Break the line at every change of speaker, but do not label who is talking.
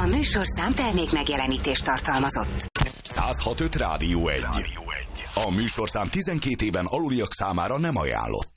A műsorszám termék megjelenítést tartalmazott.
106.5 Rádió 1. A műsorszám 12 éven aluliak számára nem ajánlott.